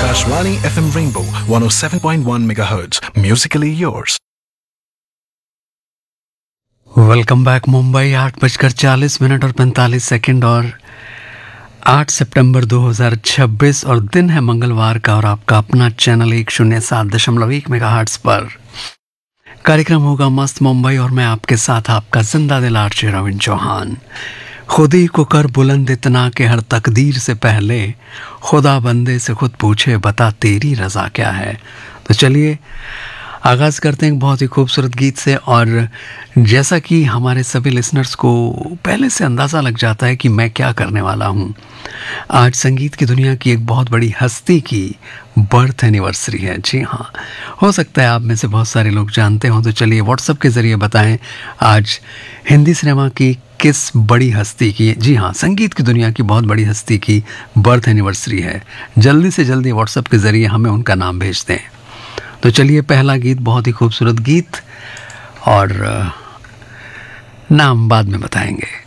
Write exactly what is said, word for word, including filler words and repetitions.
Akashvani F M Rainbow one oh seven point one megahertz. Musically yours. Welcome back Mumbai. आठ बजकर चालीस minute और पैंतालीस सेकंड और आठ सितंबर दो हज़ार छब्बीस और दिन है मंगलवार का और आपका अपना चैनल एक शून्य सात दशमलव एक मेगाहर्ट्ज पर कार्यक्रम होगा मस्त मुंबई और मैं आपके साथ आपका जिंदा दिल आरजे रविंद्र चौहान। खुद ही को कर बुलंद इतना कि हर तकदीर से पहले खुदा बंदे से खुद पूछे बता तेरी रजा क्या है। तो चलिए आगाज़ करते हैं एक बहुत ही खूबसूरत गीत से। और जैसा कि हमारे सभी लिसनर्स को पहले से अंदाज़ा लग जाता है कि मैं क्या करने वाला हूँ, आज संगीत की दुनिया की एक बहुत बड़ी हस्ती की बर्थ एनिवर्सरी है। जी हाँ, हो सकता है आप में से बहुत सारे लोग जानते हों, तो चलिए व्हाट्सएप के ज़रिए बताएं आज हिंदी सिनेमा की किस बड़ी हस्ती की, जी हाँ, संगीत की दुनिया की बहुत बड़ी हस्ती की बर्थ एनिवर्सरी है। जल्दी से जल्दी व्हाट्सएप के ज़रिए हमें उनका नाम भेज दें। तो चलिए पहला गीत, बहुत ही खूबसूरत गीत, और नाम बाद में बताएंगे।